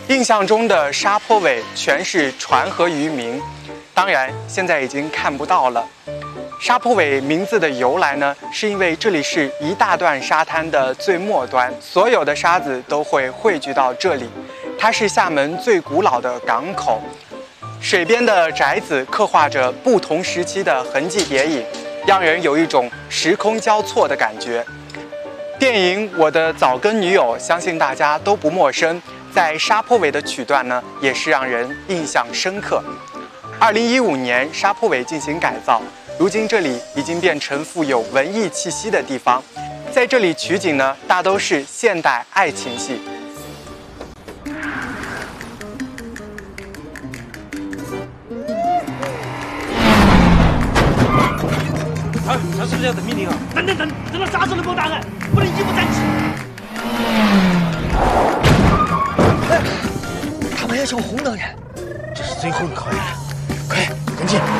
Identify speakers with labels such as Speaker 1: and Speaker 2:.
Speaker 1: 印象中的沙坡尾全是船和渔民，当然现在已经看不到了。沙坡尾名字的由来呢，是因为这里是一大段沙滩的最末端，所有的沙子都会汇聚到这里。它是厦门最古老的港口，水边的宅子刻画着不同时期的痕迹叠影，让人有一种时空交错的感觉。电影《我的早更女友》相信大家都不陌生，在沙坡尾的曲段呢，也是让人印象深刻。2015年，沙坡尾进行改造，如今这里已经变成富有文艺气息的地方。在这里取景呢，大都是现代爱情戏。
Speaker 2: 他是不是要等命令啊？等到啥时候能给我答案？不能一不站起。
Speaker 3: 他们要求红灯人，这是最后的考验了。快，跟进！